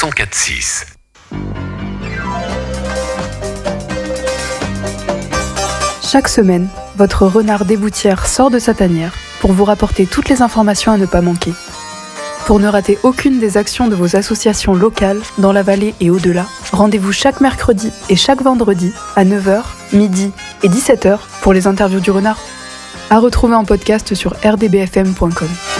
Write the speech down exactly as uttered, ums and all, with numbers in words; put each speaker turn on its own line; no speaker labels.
cent quatre virgule six.
Chaque semaine, votre renard d'éboutière sort de sa tanière pour vous rapporter toutes les informations à ne pas manquer. Pour ne rater aucune des actions de vos associations locales dans la vallée et au-delà, rendez-vous chaque mercredi et chaque vendredi à neuf heures, midi et dix-sept heures pour les interviews du renard. À retrouver en podcast sur r d b f m point com.